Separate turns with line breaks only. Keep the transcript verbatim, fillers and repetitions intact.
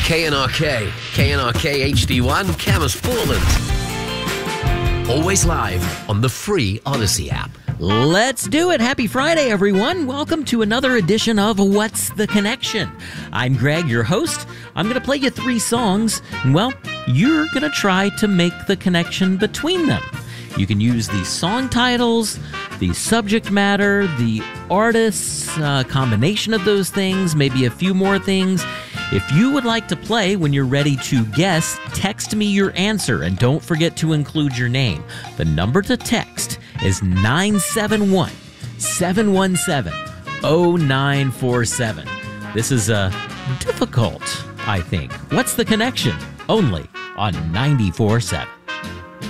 K N R K, K N R K H D one, Camas, Portland. Always live on the free Odyssey app.
Let's do it. Happy Friday, everyone. Welcome to another edition of What's the Connection? I'm Greg, your host. I'm going to play you three songs, and well, you're going to try to make the connection between them. You can use the song titles, the subject matter, the artists, a combination of those things, maybe a few more things. If you would like to play when you're ready to guess, text me your answer, and don't forget to include your name. The number to text is nine seven one, seven one seven, zero nine four seven. This is uh, difficult, I think. What's the Connection? Only on ninety-four seven.